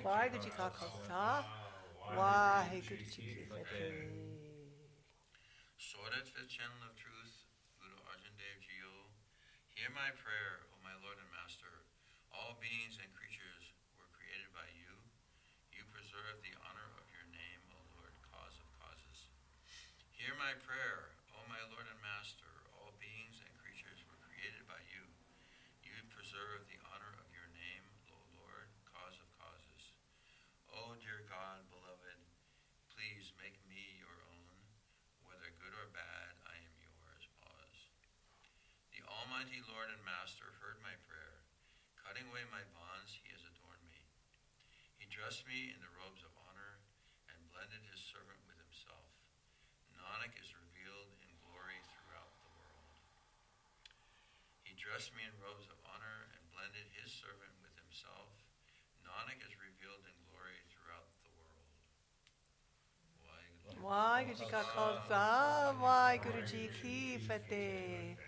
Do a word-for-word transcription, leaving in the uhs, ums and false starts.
ਵਾਹਿਗੁਰੂ ਜੀ ਕਾ ਖਾਲਸਾ ਵਾਹਿਗੁਰੂ ਜੀ ਕੀ ਫਤਿਹ Sword fifth channel of truth, Guru Arjan Dev Ji-o. Hear my prayer, O my Lord and Master. All beings and creatures were created by you. You preserve the honor of your name, O Lord, cause of causes. Hear my prayer, O my Lord and Master. All beings and creatures were created by you. You preserve the honor of your name, O Lord, cause of causes. O dear God, beloved, please make me your own. Whether good or bad, I am yours. Pause. The Almighty Lord and Master heard my prayer. Cutting away my bonds, he has adorned me. He dressed me in the robes of honor and blended his servant with himself. Nanak is revealed in glory throughout the world. He dressed me in robes of honor and blended his servant with himself. Nanak is revealed in glory throughout the world. Waheguru ji ਕਾ ਖਾਲਸਾ ਵਾਹਿਗੁਰੂ ਜੀ ਕੀ ਫਤਿਹ